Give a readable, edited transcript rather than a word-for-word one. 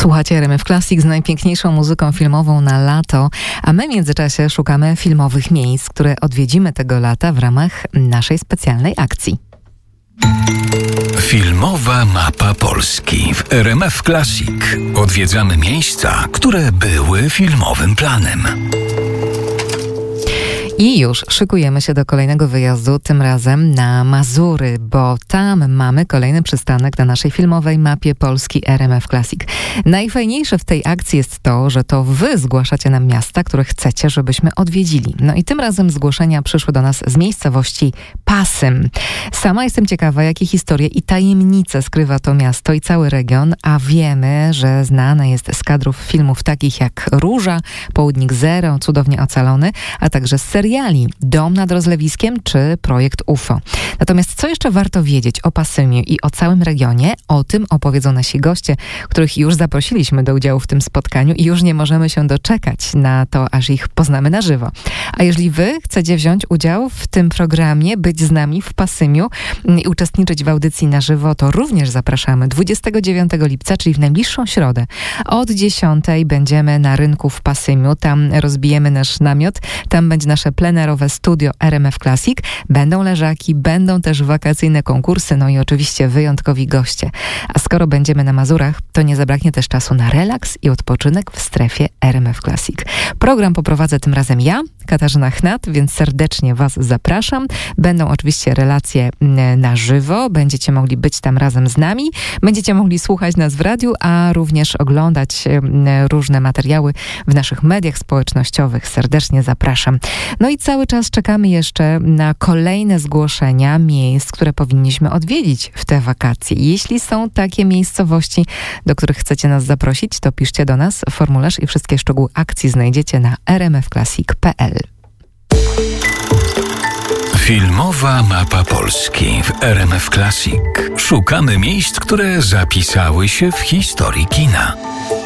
Słuchacie RMF Classic z najpiękniejszą muzyką filmową na lato, a my w międzyczasie szukamy filmowych miejsc, które odwiedzimy tego lata w ramach naszej specjalnej akcji. Filmowa mapa Polski w RMF Classic. Odwiedzamy miejsca, które były filmowym planem. I już szykujemy się do kolejnego wyjazdu, tym razem na Mazury, bo tam mamy kolejny przystanek na naszej filmowej mapie Polski RMF Classic. Najfajniejsze w tej akcji jest to, że to wy zgłaszacie nam miasta, które chcecie, żebyśmy odwiedzili. No i tym razem zgłoszenia przyszły do nas z miejscowości Pasym. Sama jestem ciekawa, jakie historie i tajemnice skrywa to miasto i cały region, a wiemy, że znane jest z kadrów filmów takich jak Róża, Południk Zero, Cudownie Ocalony, a także z seriali Dom nad Rozlewiskiem czy Projekt UFO. Natomiast co jeszcze warto wiedzieć o Pasymiu i o całym regionie? O tym opowiedzą nasi goście, których już zaprosiliśmy do udziału w tym spotkaniu i już nie możemy się doczekać na to, aż ich poznamy na żywo. A jeżeli wy chcecie wziąć udział w tym programie, być z nami w Pasymiu i uczestniczyć w audycji na żywo, to również zapraszamy 29 lipca, czyli w najbliższą środę. Od 10 będziemy na rynku w Pasymiu. Tam rozbijemy nasz namiot. Tam będzie nasze plenerowe studio RMF Classic. Będą leżaki, będą też wakacyjne konkursy, no i oczywiście wyjątkowi goście. A skoro będziemy na Mazurach, to nie zabraknie też czasu na relaks i odpoczynek w strefie RMF Classic. Program poprowadzę tym razem ja, Katarzyna Chnat, więc serdecznie was zapraszam. Będą oczywiście relacje na żywo, będziecie mogli być tam razem z nami, będziecie mogli słuchać nas w radiu, a również oglądać różne materiały w naszych mediach społecznościowych. Serdecznie zapraszam. No i cały czas czekamy jeszcze na kolejne zgłoszenia miejsc, które powinniśmy odwiedzić w te wakacje. Jeśli są takie miejscowości, do których chcecie nas zaprosić, to piszcie do nas. Formularz i wszystkie szczegóły akcji znajdziecie na rmfclassic.pl. Filmowa mapa Polski w RMF Classic. Szukamy miejsc, które zapisały się w historii kina.